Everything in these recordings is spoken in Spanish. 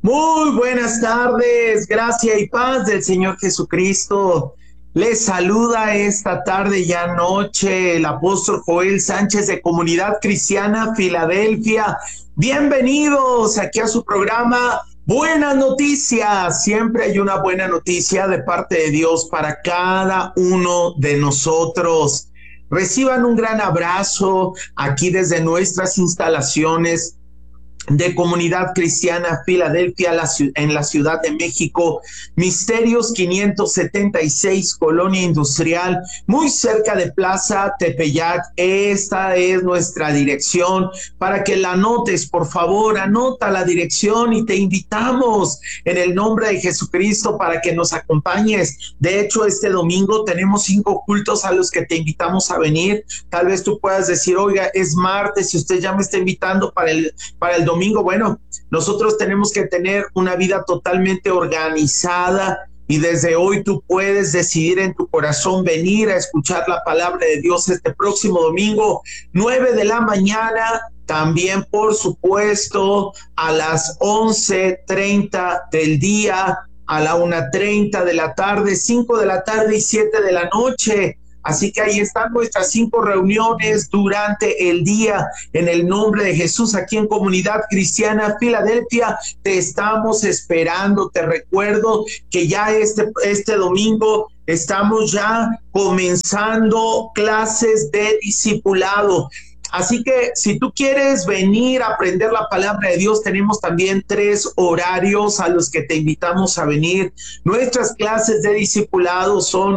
Muy buenas tardes, gracia y paz del Señor Jesucristo. Les saluda esta tarde ya noche el apóstol Joel Sánchez de Comunidad Cristiana Filadelfia. Bienvenidos aquí a su programa Buenas Noticias. Siempre hay una buena noticia de parte de Dios para cada uno de nosotros. Reciban un gran abrazo aquí desde nuestras instalaciones de Comunidad Cristiana Filadelfia en la Ciudad de México, Misterios 576, Colonia Industrial, muy cerca de Plaza Tepeyac. Esta es nuestra dirección para que la anotes, por favor, anota la dirección y te invitamos en el nombre de Jesucristo para que nos acompañes. De hecho, este domingo tenemos 5 cultos a los que te invitamos a venir. Tal vez tú puedas decir, oiga, es martes y usted ya me está invitando para el domingo. Bueno, nosotros tenemos que tener una vida totalmente organizada y desde hoy tú puedes decidir en tu corazón venir a escuchar la palabra de Dios este próximo domingo, 9 de la mañana, también por supuesto a las 11:30 del día, a la 1:30 de la tarde, 5 de la tarde y 7 de la noche. Así que ahí están nuestras 5 reuniones durante el día. En el nombre de Jesús, aquí en Comunidad Cristiana Filadelfia, te estamos esperando. Te recuerdo que ya este domingo estamos ya comenzando clases de discipulado. Así que si tú quieres venir a aprender la palabra de Dios, tenemos también 3 horarios a los que te invitamos a venir. Nuestras clases de discipulado son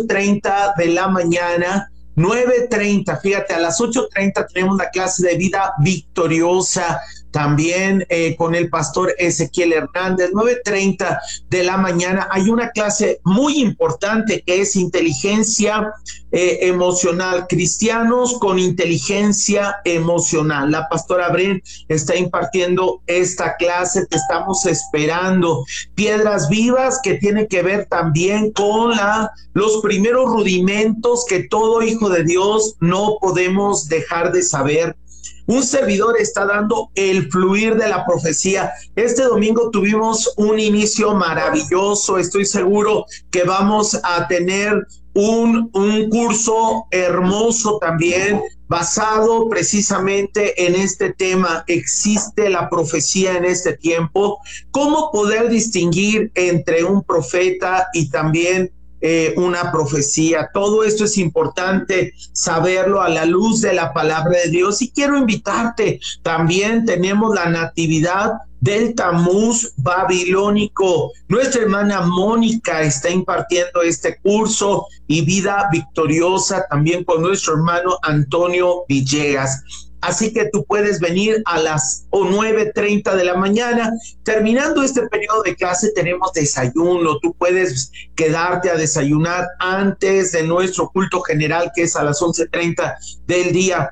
8:30 de la mañana, 9:30. Fíjate, a las 8:30 tenemos la clase de vida victoriosa, también con el pastor Ezequiel Hernández. 9:30 de la mañana hay una clase muy importante que es inteligencia emocional, cristianos con inteligencia emocional. La pastora Bren está impartiendo esta clase, te estamos esperando. Piedras vivas, que tiene que ver también con los primeros rudimentos que todo hijo de Dios no podemos dejar de saber. Un servidor está dando el fluir de la profecía. Este domingo tuvimos un inicio maravilloso. Estoy seguro que vamos a tener un curso hermoso también, basado precisamente en este tema. ¿Existe la profecía en este tiempo? ¿Cómo poder distinguir entre un profeta y también una profecía? Todo esto es importante saberlo a la luz de la palabra de Dios. Y quiero invitarte, también tenemos la natividad del Tamuz babilónico. Nuestra hermana Mónica está impartiendo este curso, y vida victoriosa también con nuestro hermano Antonio Villegas. Así que tú puedes venir a las 9:30 de la mañana. Terminando este periodo de clase tenemos desayuno. Tú puedes quedarte a desayunar antes de nuestro culto general, que es a las 11:30 del día.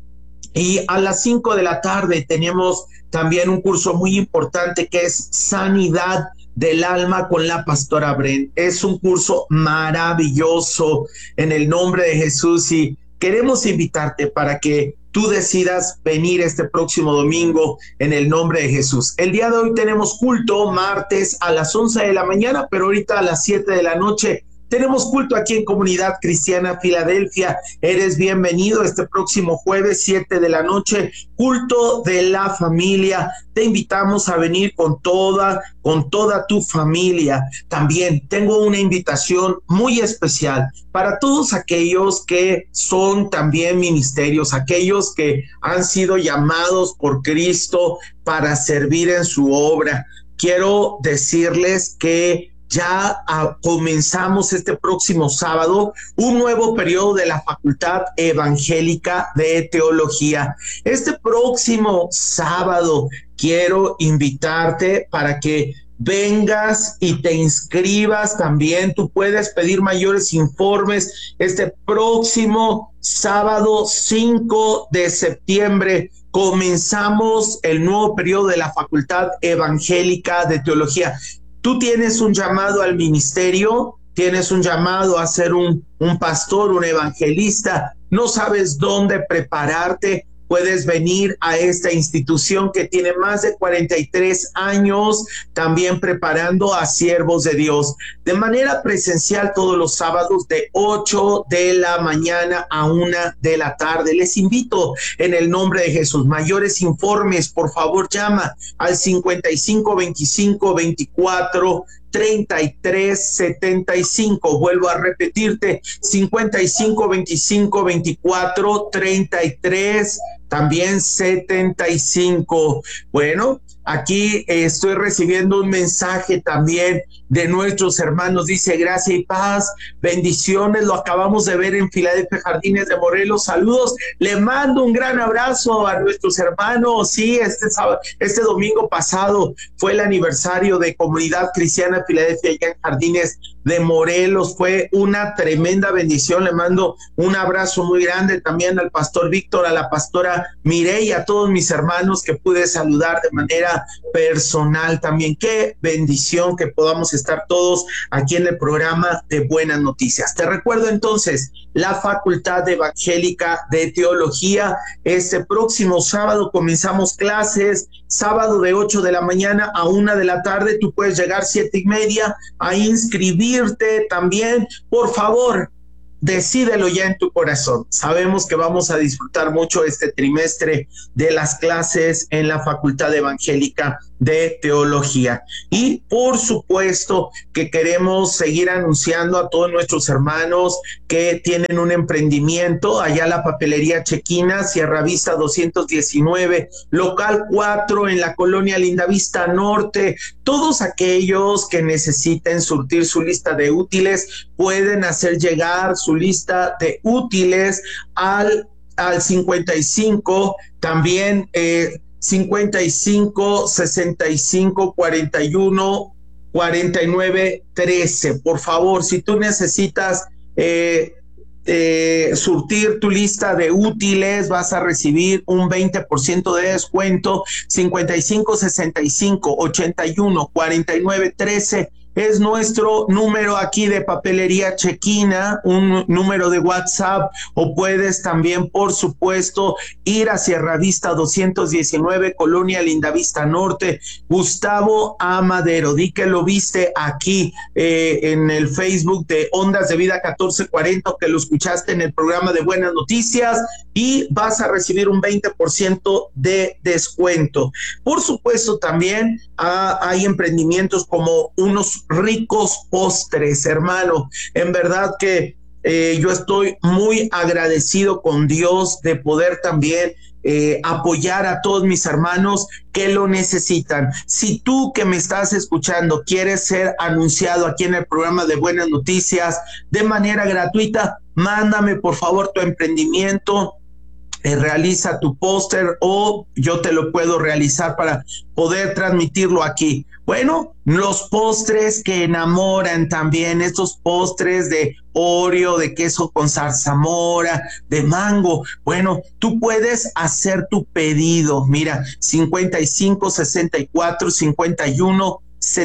Y a las 5 de la tarde tenemos también un curso muy importante que es Sanidad del Alma con la pastora Bren. Es un curso maravilloso en el nombre de Jesús, y queremos invitarte para que tú decidas venir este próximo domingo en el nombre de Jesús. El día de hoy tenemos culto martes a las 11 de la mañana, pero ahorita a las 7 de la noche tenemos culto aquí en Comunidad Cristiana Filadelfia. Eres bienvenido este próximo jueves, 7 de la noche, culto de la familia. Te invitamos a venir con toda tu familia. También tengo una invitación muy especial para todos aquellos que son también ministerios, aquellos que han sido llamados por Cristo para servir en su obra. Quiero decirles que ya comenzamos este próximo sábado un nuevo periodo de la Facultad Evangélica de Teología. Este próximo sábado quiero invitarte para que vengas y te inscribas también. Tú puedes pedir mayores informes este próximo sábado 5 de septiembre. Comenzamos el nuevo periodo de la Facultad Evangélica de Teología. Tú tienes un llamado al ministerio, tienes un llamado a ser un pastor, un evangelista, no sabes dónde prepararte. puedes venir a esta institución que tiene más de 43 años también preparando a siervos de Dios de manera presencial todos los sábados de 8 de la mañana a 1 de la tarde. Les invito en el nombre de Jesús. Mayores informes, por favor, llama al 5525-24-33-75. Vuelvo a repetirte, 5525-24-33, también 75. Bueno, aquí estoy recibiendo un mensaje también de nuestros hermanos. Dice: gracia y paz, bendiciones. Lo acabamos de ver en Filadelfia, Jardines de Morelos. Saludos. Le mando un gran abrazo a nuestros hermanos. Sí, este domingo pasado fue el aniversario de Comunidad Cristiana Filadelfia allá en Jardines de Morelos. Fue una tremenda bendición. Le mando un abrazo muy grande también al pastor Víctor, a la pastora Mireya, a todos mis hermanos que pude saludar de manera personal también. Qué bendición que podamos estar todos aquí en el programa de Buenas Noticias. Te recuerdo entonces la Facultad Evangélica de Teología. Este próximo sábado comenzamos clases, sábado de 8 de la mañana a 1 de la tarde. Tú puedes llegar 7:30 a inscribirte también. Por favor, decídelo ya en tu corazón. Sabemos que vamos a disfrutar mucho este trimestre de las clases en la Facultad Evangélica de Teología. Y por supuesto que queremos seguir anunciando a todos nuestros hermanos que tienen un emprendimiento allá, la Papelería Chequina, Sierra Vista 219, local 4 en la colonia Lindavista Norte. Todos aquellos que necesiten surtir su lista de útiles pueden hacer llegar su lista de útiles al 55, también 55 65 41 49 13. Por favor, si tú necesitas surtir tu lista de útiles, vas a recibir un 20% de descuento. 55 65 81 49 13 es nuestro número aquí de Papelería Chequina, un número de WhatsApp, o puedes también, por supuesto, ir a Sierra Vista 219, Colonia Lindavista Norte, Gustavo A. Madero. Di que lo viste aquí en el Facebook de Ondas de Vida 1440, que lo escuchaste en el programa de Buenas Noticias, y vas a recibir un 20% de descuento. Por supuesto, también hay emprendimientos como unos ricos postres, hermano. En verdad que yo estoy muy agradecido con Dios de poder también apoyar a todos mis hermanos que lo necesitan. Si tú que me estás escuchando quieres ser anunciado aquí en el programa de Buenas Noticias de manera gratuita, mándame por favor tu emprendimiento. Realiza tu póster o yo te lo puedo realizar para poder transmitirlo aquí. Bueno, los postres que enamoran también, estos postres de Oreo, de queso con zarzamora, de mango. Bueno, tú puedes hacer tu pedido. Mira, 55 64 51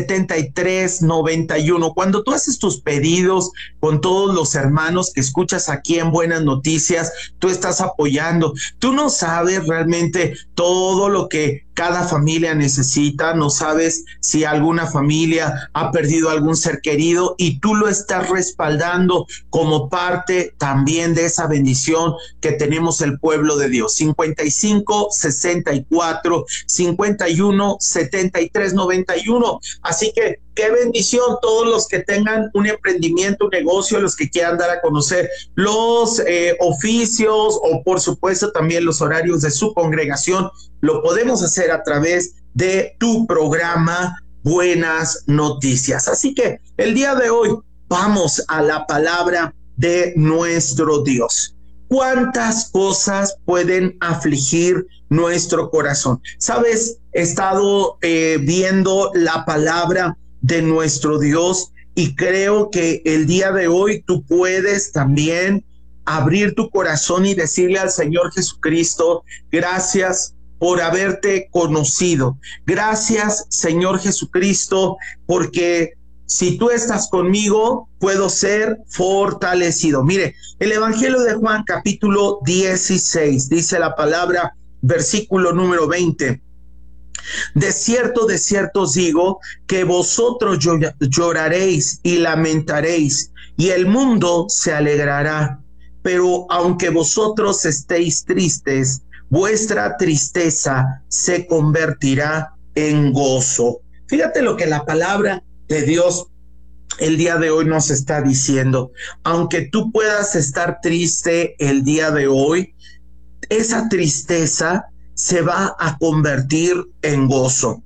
7391. Cuando tú haces tus pedidos con todos los hermanos que escuchas aquí en Buenas Noticias, tú estás apoyando. Tú no sabes realmente todo lo que cada familia necesita, no sabes si alguna familia ha perdido algún ser querido y tú lo estás respaldando como parte también de esa bendición que tenemos el pueblo de Dios. 55 64 51 73 91. Así que qué bendición todos los que tengan un emprendimiento, un negocio, los que quieran dar a conocer los oficios o por supuesto también los horarios de su congregación. Lo podemos hacer a través de tu programa Buenas Noticias. Así que el día de hoy vamos a la palabra de nuestro Dios. ¿Cuántas cosas pueden afligir nuestro corazón? Sabes, he estado viendo la palabra de nuestro Dios y creo que el día de hoy tú puedes también abrir tu corazón y decirle al Señor Jesucristo: gracias por haberte conocido. Gracias, Señor Jesucristo, porque si tú estás conmigo, puedo ser fortalecido. Mire, el Evangelio de Juan, capítulo 16, dice la palabra: versículo número 20. De cierto os digo, que vosotros lloraréis y lamentaréis, y el mundo se alegrará. Pero aunque vosotros estéis tristes, vuestra tristeza se convertirá en gozo. Fíjate lo que la palabra de Dios el día de hoy nos está diciendo. Aunque tú puedas estar triste el día de hoy, esa tristeza se va a convertir en gozo.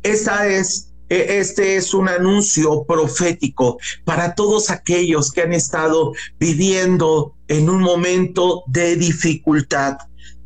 Este es un anuncio profético para todos aquellos que han estado viviendo en un momento de dificultad.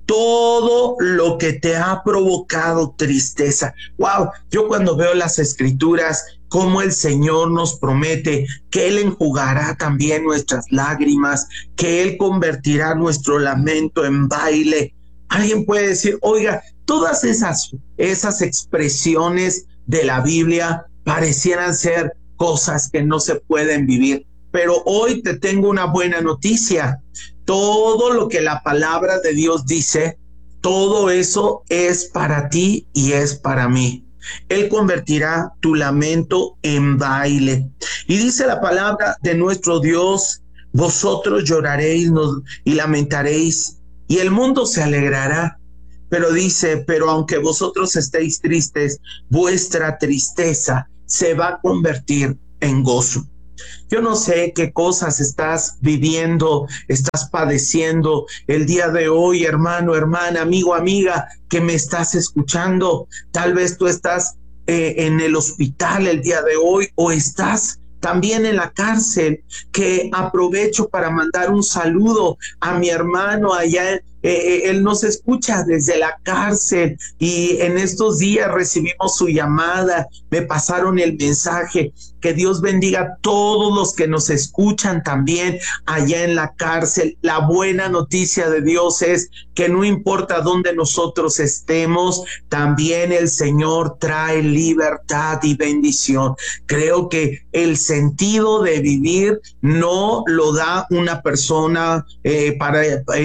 Todo lo que te ha provocado tristeza. Wow, yo cuando veo las escrituras, cómo el Señor nos promete que Él enjugará también nuestras lágrimas, que Él convertirá nuestro lamento en baile. Alguien puede decir, oiga, todas esas expresiones de la Biblia parecieran ser cosas que no se pueden vivir. Pero hoy te tengo una buena noticia. Todo lo que la palabra de Dios dice, todo eso es para ti y es para mí. Él convertirá tu lamento en baile. Y dice la palabra de nuestro Dios, vosotros lloraréis y lamentaréis, y el mundo se alegrará. Pero dice, pero aunque vosotros estéis tristes, vuestra tristeza se va a convertir en gozo. Yo no sé qué cosas estás viviendo, estás padeciendo el día de hoy, hermano, hermana, amigo, amiga, que me estás escuchando. Tal vez tú estás en el hospital el día de hoy o estás también en la cárcel, que aprovecho para mandar un saludo a mi hermano allá. Él nos escucha desde la cárcel y en estos días recibimos su llamada, me pasaron el mensaje. Que Dios bendiga a todos los que nos escuchan también allá en la cárcel. La buena noticia de Dios es que no importa dónde nosotros estemos, también el Señor trae libertad y bendición. Creo que el sentido de vivir no lo da una persona para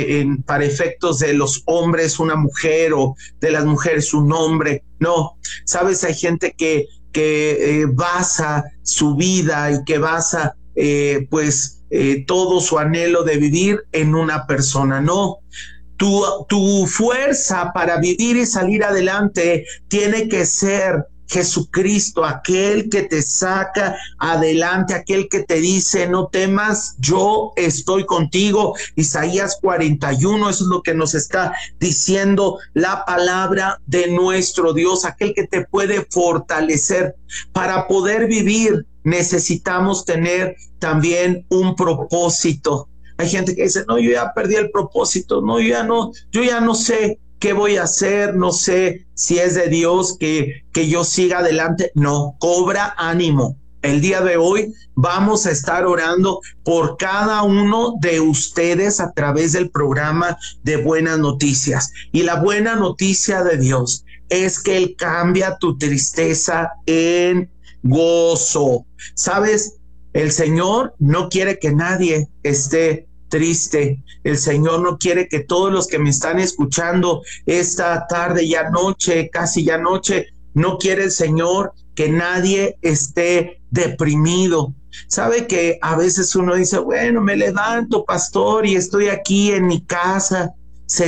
efectos de los hombres una mujer o de las mujeres un hombre. No, sabes, hay gente que basa su vida y que basa todo su anhelo de vivir en una persona. No, tu fuerza para vivir y salir adelante tiene que ser Jesucristo, aquel que te saca adelante, aquel que te dice, no temas, yo estoy contigo. Isaías 41, eso es lo que nos está diciendo la palabra de nuestro Dios, aquel que te puede fortalecer. Para poder vivir necesitamos tener también un propósito. Hay gente que dice, no, yo ya perdí el propósito, no, yo ya no sé qué voy a hacer, no sé si es de Dios que yo siga adelante. No, cobra ánimo. El día de hoy vamos a estar orando por cada uno de ustedes a través del programa de Buenas Noticias. Y la buena noticia de Dios es que Él cambia tu tristeza en gozo. ¿Sabes? El Señor no quiere que nadie esté triste. El Señor no quiere que todos los que me están escuchando esta tarde, ya noche, casi ya noche, no quiere el Señor que nadie esté deprimido. Sabe que a veces uno dice, bueno, me levanto, pastor, y estoy aquí en mi casa,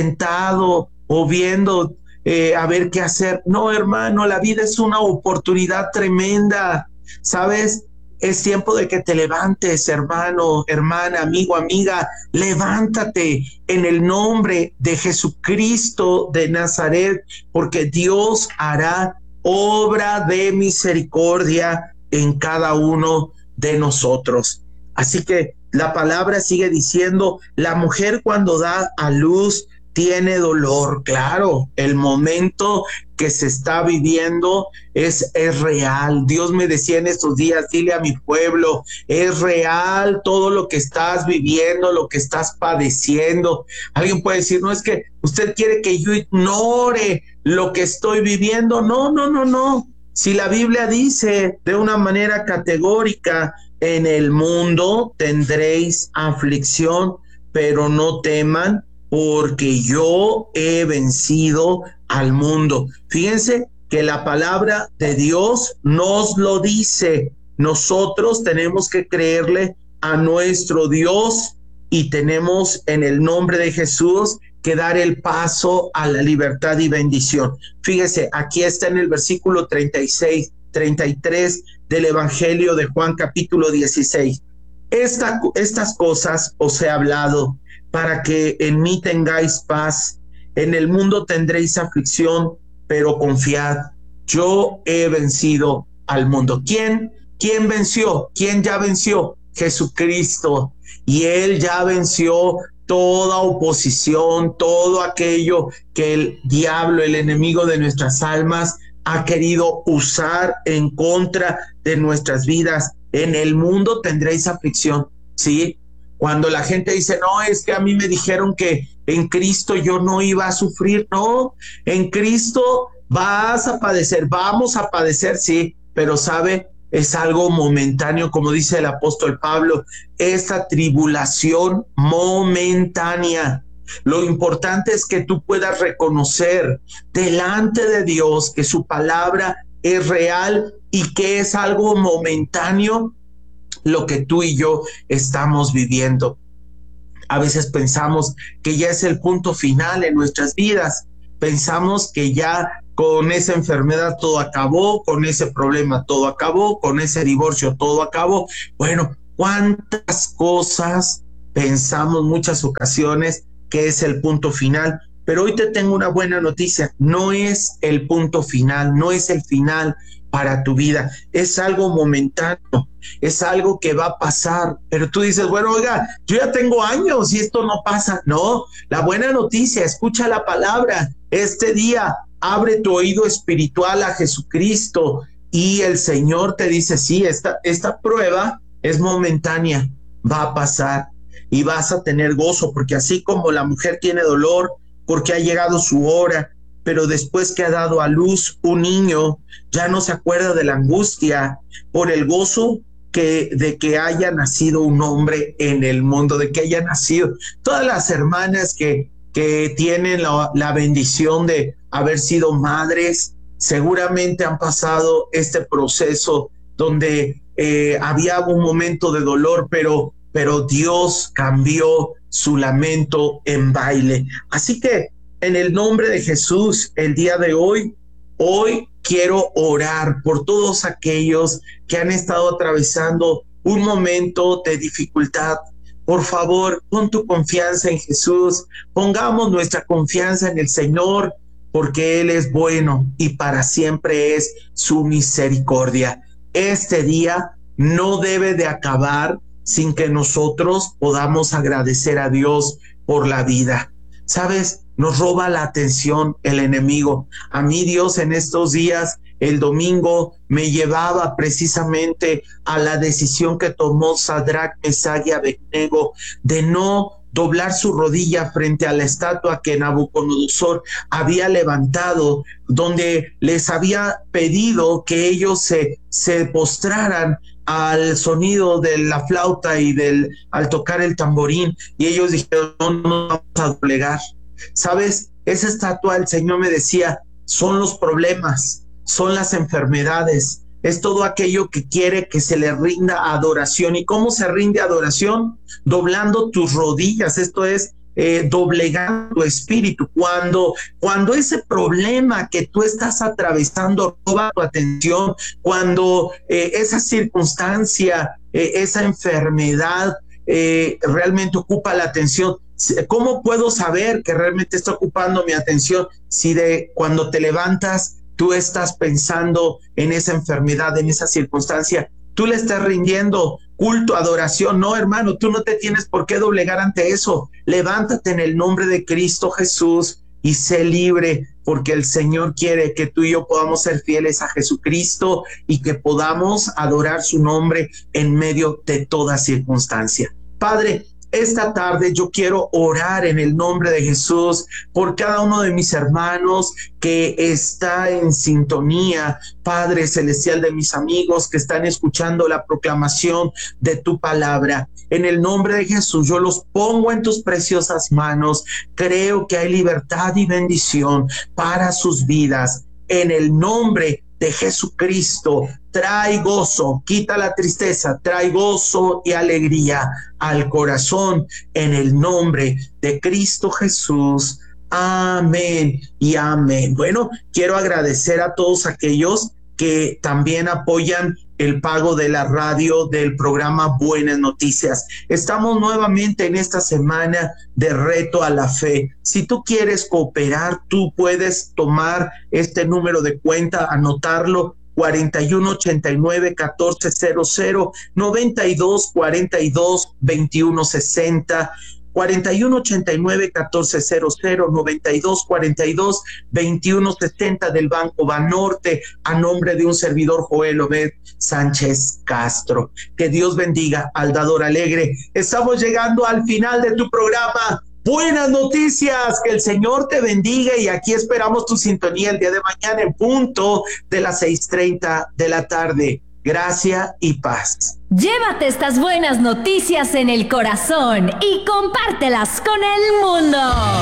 sentado o viendo a ver qué hacer. No, hermano, la vida es una oportunidad tremenda. ¿Sabes? Es tiempo de que te levantes, hermano, hermana, amigo, amiga. Levántate en el nombre de Jesucristo de Nazaret, porque Dios hará obra de misericordia en cada uno de nosotros. Así que la palabra sigue diciendo, la mujer cuando da a luz tiene dolor. Claro, el momento que se está viviendo es real. Dios me decía en estos días, dile a mi pueblo, es real todo lo que estás viviendo, lo que estás padeciendo. Alguien puede decir, no, es que usted quiere que yo ignore lo que estoy viviendo. No, no, no, no. Si la Biblia dice de una manera categórica, en el mundo tendréis aflicción, pero no teman, porque yo he vencido al mundo. Fíjense que la palabra de Dios nos lo dice. Nosotros tenemos que creerle a nuestro Dios y tenemos en el nombre de Jesús que dar el paso a la libertad y bendición. Fíjese, aquí está en el versículo 36, 33 del Evangelio de Juan capítulo 16. Estas cosas os he hablado para que en mí tengáis paz. En el mundo tendréis aflicción, pero confiad, yo he vencido al mundo. ¿Quién venció? ¿Quién ya venció? Jesucristo. Y Él ya venció toda oposición, todo aquello que el diablo, el enemigo de nuestras almas, ha querido usar en contra de nuestras vidas. En el mundo tendréis aflicción, ¿sí? Cuando la gente dice, no, es que a mí me dijeron que en Cristo yo no iba a sufrir. No, en Cristo vas a padecer, vamos a padecer, sí, pero sabe, es algo momentáneo, como dice el apóstol Pablo, esta tribulación momentánea. Lo importante es que tú puedas reconocer delante de Dios que su palabra es real y que es algo momentáneo lo que tú y yo estamos viviendo. A veces pensamos que ya es el punto final en nuestras vidas. Pensamos que ya con esa enfermedad todo acabó, con ese problema todo acabó, con ese divorcio todo acabó. Bueno, ¿cuántas cosas pensamos muchas ocasiones que es el punto final? Pero hoy te tengo una buena noticia. No es el punto final, no es el final para tu vida. Es algo momentáneo, es algo que va a pasar. Pero tú dices, bueno, oiga, yo ya tengo años y esto no pasa. No, la buena noticia, escucha la palabra. Este día abre tu oído espiritual a Jesucristo y el Señor te dice, sí, esta prueba es momentánea, va a pasar y vas a tener gozo, porque así como la mujer tiene dolor porque ha llegado su hora, pero después que ha dado a luz un niño, ya no se acuerda de la angustia por el gozo de que haya nacido un hombre en el mundo, de que haya nacido. Todas las hermanas que tienen la bendición de haber sido madres, seguramente han pasado este proceso donde había un momento de dolor, pero Dios cambió su lamento en baile. Así que en el nombre de Jesús, el día de hoy quiero orar por todos aquellos que han estado atravesando un momento de dificultad. Por favor, pon tu confianza en Jesús, pongamos nuestra confianza en el Señor, porque Él es bueno y para siempre es su misericordia. Este día no debe de acabar sin que nosotros podamos agradecer a Dios por la vida. ¿Sabes? Nos roba la atención el enemigo. A mí Dios en estos días, el domingo, me llevaba precisamente a la decisión que tomó Sadrach, Mesach y Abednego de no doblar su rodilla frente a la estatua que Nabucodonosor había levantado, donde les había pedido que ellos se postraran al sonido de la flauta y al tocar el tamborín, y ellos dijeron, no vamos a doblegar. ¿Sabes? Esa estatua, el Señor me decía, son los problemas, son las enfermedades, es todo aquello que quiere que se le rinda adoración. ¿Y cómo se rinde adoración? Doblando tus rodillas, esto es doblegando tu espíritu. Cuando ese problema que tú estás atravesando roba tu atención, cuando esa circunstancia, esa enfermedad realmente ocupa la atención, ¿cómo puedo saber que realmente está ocupando mi atención si cuando te levantas tú estás pensando en esa enfermedad, en esa circunstancia? Tú le estás rindiendo culto, adoración. No, hermano, tú no te tienes por qué doblegar ante eso. Levántate en el nombre de Cristo Jesús y sé libre, porque el Señor quiere que tú y yo podamos ser fieles a Jesucristo y que podamos adorar su nombre en medio de toda circunstancia. Padre, esta tarde yo quiero orar en el nombre de Jesús por cada uno de mis hermanos que está en sintonía, Padre Celestial, de mis amigos que están escuchando la proclamación de tu palabra. En el nombre de Jesús, yo los pongo en tus preciosas manos. Creo que hay libertad y bendición para sus vidas. En el nombre de Jesucristo, trae gozo, quita la tristeza, trae gozo y alegría al corazón. En el nombre de Cristo Jesús. Amén y amén. Bueno, quiero agradecer a todos aquellos que también apoyan el pago de la radio del programa Buenas Noticias. Estamos nuevamente en esta semana de reto a la fe. Si tú quieres cooperar, tú puedes tomar este número de cuenta, anotarlo, 4189-1400, 9242-2160, 4189-1400, 9242-2160 del Banco Banorte, a nombre de un servidor, Joel Obed Sánchez Castro. Que Dios bendiga al dador alegre. Estamos llegando al final de tu programa Buenas Noticias. Que el Señor te bendiga, y aquí esperamos tu sintonía el día de mañana en punto de las 6:30 de la tarde. Gracia y paz. Llévate estas buenas noticias en el corazón y compártelas con el mundo.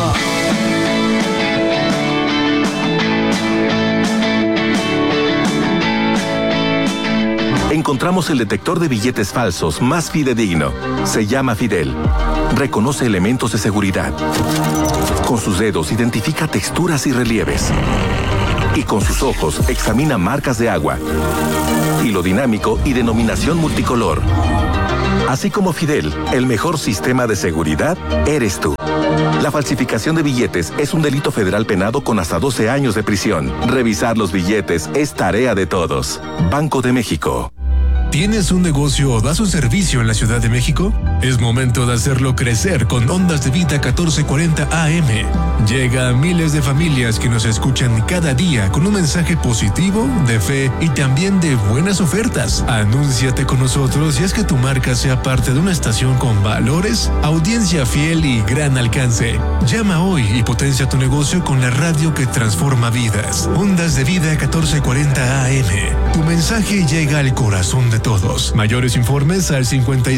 Encontramos el detector de billetes falsos más fidedigno. Se llama Fidel. Reconoce elementos de seguridad. Con sus dedos identifica texturas y relieves. Y con sus ojos examina marcas de agua, hilo dinámico y denominación multicolor. Así como Fidel, el mejor sistema de seguridad eres tú. La falsificación de billetes es un delito federal penado con hasta 12 años de prisión. Revisar los billetes es tarea de todos. Banco de México. ¿Tienes un negocio o das un servicio en la Ciudad de México? Es momento de hacerlo crecer con Ondas de Vida 1440 AM. Llega a miles de familias que nos escuchan cada día con un mensaje positivo, de fe y también de buenas ofertas. Anúnciate con nosotros y haz que tu marca sea parte de una estación con valores, audiencia fiel y gran alcance. Llama hoy y potencia tu negocio con la radio que transforma vidas. Ondas de Vida 1440 AM. Tu mensaje llega al corazón de todos. Mayores informes al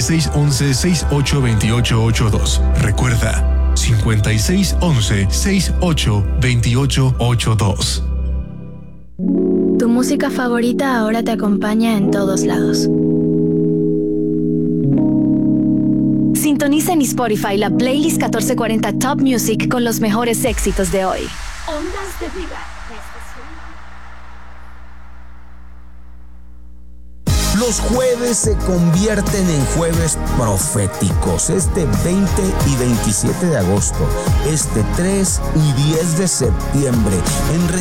5611-682882. Recuerda, 5611-682882. Tu música favorita ahora te acompaña en todos lados. Sintoniza en Spotify la playlist 1440 Top Music con los mejores éxitos de hoy. Ondas de Vida. Los jueves se convierten en jueves proféticos. Este 20 y 27 de agosto, este 3 y 10 de septiembre, en